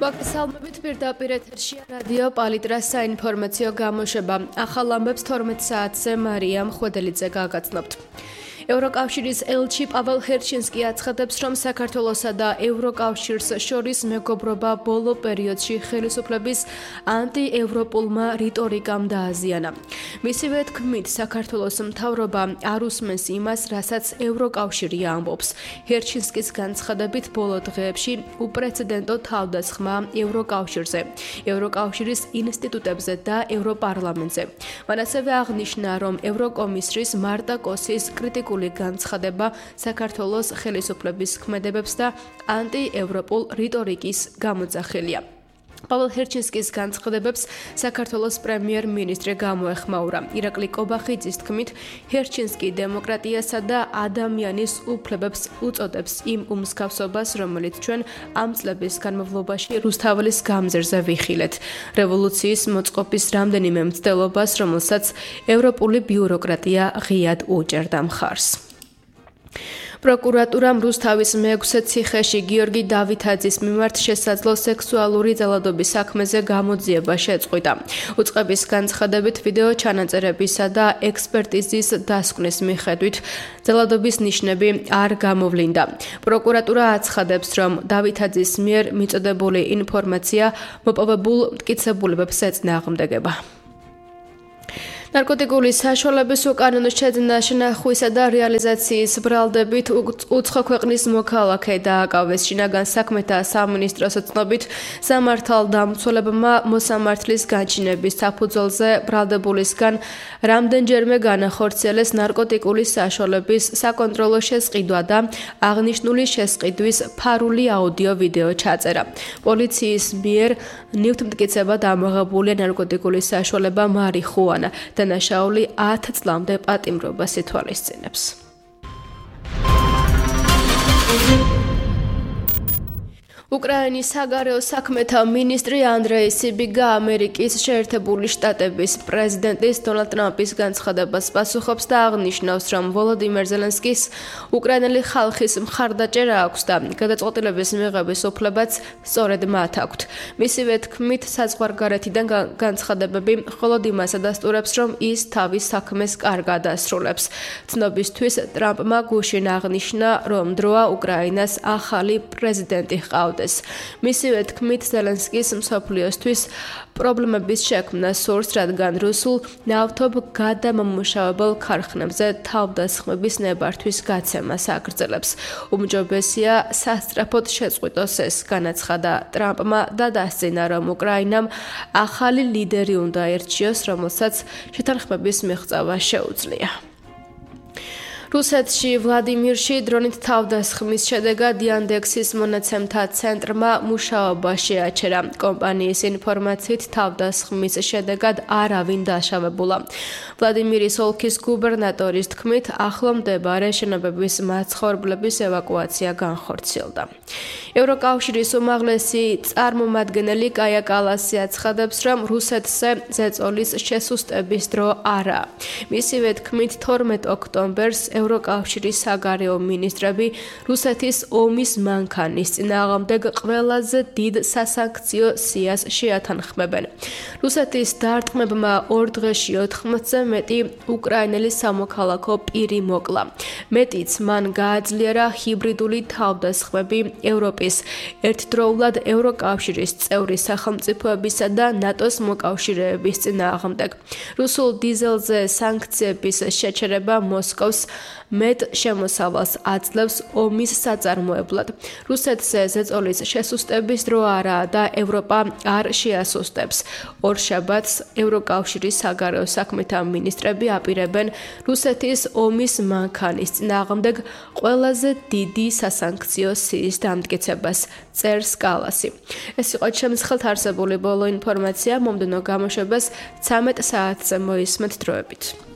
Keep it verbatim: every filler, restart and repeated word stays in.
მოგესალმებით პირდაპირ ეთერში რადიო პალიტრას საინფორმაციო გამოშვება. ახალ ამბებს თორმეტ საათზე მარიამ ხვედელიძე გაგაცნობთ. ევროკავშირის ელჩი პაվել ჰერჩინსკი აცხადებს, რომ საქართველოსა და ევროკავშირს შორის მეგობრობა ბოლო პერიოდში ხელისუფლების ანტიევროპულმა რიტორიკამ დააზიანა. მისივე თქმით, საქართველოს მთავრობა არ უსმენს იმას, რასაც ევროკავშირი ამბობს. ჰერჩინსკის განცხადებით, ბოლო დღეებში უპრეცედენტო თავდასხმა ევროკავშირზე, ევროკავშირის ინსტიტუტებზე და ევროპარლამენტზე. მან ასევე აღნიშნა, რომ ევროკომისრის მარტა კოსის კრიტიკული განცხადება საქართველოს ხელისუფლების ქმედებებს და ანტიევროპულ რიტორიკის გამოძახილია. პაվել ჰერჩინსკის განცხადებებს საქართველოს პრემიერ-მინისტრი გამოეხმაურა. ირაკლი კობახიძის თქმით, ჰერჩინსკი დემოკრატიასა და ადამიანის უფლებებს უწოდებს იმ უმსგავსობას, რომელიც ჩვენ ამ წლების განმავლობაში რუსთაველის გამზირზე ვიხილეთ. რევოლუციის მოწყობის რამდენიმე მცდელობას, რომელსაც ევროპული ბიუროკრატია ღიად უჭერდა მხარს. პროკურატურამ რუსთავის მეექვსე ციხეში გიორგი დავითაძის მიმართ შესაძლო სექსუალური ძალადობის საქმეზე გამოძიება შეწყვიტა. უწყების განცხადებით, ვიდეო ჩანაწერებისა და ექსპერტიზის დასკვნის მიხედვით ძალადობის ნიშნები არ გამოვლინდა. პროკურატურა აცხადებს, რომ დავითაძის მიერ მიწოდებული ინფორმაცია მოპოვებულ მტკიცებულებებს ეწინააღმდეგება. ნარკოტიკული საშუალების უკანონო შეძენა, შნახვისა და რეალიზაციის ბრალდებით უცხო ქვეყნის მოქალაქე დააკავეს. შინაგან საქმეთა სამინისტროს ცნობით, სამართალდამცველებმა მოსამართლის განჩინების საფუძველზე ბრალდებულისგან რამდენჯერმე განახორციელეს ნარკოტიკული საშუალების საკონტროლო შესყიდვა და აღნიშნული შესყიდვის ფარული აუდიო-ვიდეო ჩაწერა. პოლიციის მიერ ნივთმტკიცებად ამოღებულია ნარკოტიკული საშუალება მარიხუანა. დანაშაული ათ წლამდე პატიმრობას ითვალისწინებს. უკრაინის საგარეო საქმეთა მინისტრი ანდრეი სიბიგა ამერიკის შეერთებული შტატების პრეზიდენტის დონალდ ტრამპის განცხადებას პასუხობს და აღნიშნავს, რომ ვოლოდიმირ ზელენსკის უკრაინელი ხალხის მხარდაჭერა აქვს და გადაწყვეტილების მიღების უფლებაც სწორედ მათ აქვთ. მისივე თქმით, საზღვარგარეთიდან განცხადებები მხოლოდ იმას ადასტურებს, რომ ის თავის საქმეს კარგად ასრულებს. ცნობისთვის ტრამპმა გუშინ აღნიშნა, რომ დროა უკრაინას ახალი პრეზიდენტი ჰყავდეს. მისივე თქმით, ზელენსკის მსოფლიოსთვის პრობლემების შექმნა სურს, რადგან რუსულ ნავთობ გადამამუშავებელ ქარხნებზე თავდასხმების ნებართვის გაცემას აგრძელებს. უმჯობესია სასწრაფოდ შეწყვიტოს ეს, განაცხადა ტრამპმა და დასძინა, რომ უკრაინამ ახალი ლიდერი უნდა ერჩიოს, რომელსაც შეთანხმების მიღწევა შეუძლია. რუსეთში ვლადიმირში დრონით თავდასხმის შედეგად იანდექსის მონაცემთა ცენტრმა მუშაობა შეაჩერა. კომპანიის ინფორმაციით, თავდასხმის შედეგად არავინ დაშავებულა. ვლადიმირის ოლქის გუბერნატორის თქმით, ახლო მდებარე შენობების მაცხოვრებლების ევაკუაცია განხორციელდა. ევროკავშირის უმაღლესი წარმომადგენელი კაია კალასი აცხადებს, რომ რუსეთზე ზეწოლის შესუსტების დრო არაა. მისივე თქმით, თორმეტ ოქტომბერს ევროკავშირის საგარეო მინისტრები რუსეთის ომის მანქანის წინააღმდეგ ყველაზე დიდ სასანქციო სიას შეათანხმებენ. რუსეთის დარტყმებმა ორ დღეში ოთხმოცზე მეტი უკრაინელი სამოქალაქო პირი მოკლა. მეტიც მან გააძლიერა ჰიბრიდული თავდასხმები ევროპის, ერთდროულად ევროკავშირის წევრი სახელმწიფოებისა და ნატოს მოკავშირეების წინააღმდეგ. რუსულ დიზელზე სანქციების შეჩერება მოსკოვს მეტ შემოსავალს აძლევს ომის საწარმოებლად. რუსეთზე ზეწოლის შესუსტების დრო არაა და ევროპა არ შეასუსტებს. ორშაბათს ევროკავშირის საგარეო საქმეთა მინისტრები აპირებენ რუსეთის ომის მანქანის წინააღმდეგ ყველაზე დიდი სასანქციო სიის დამტკიცებას, წერს კალასი. ეს იყო ჩემს ხელთ არსებული ბოლო ინფორმაცია, მომდევნო გამოშვებას ცამეტ საათზე მოისმენთ დროებით.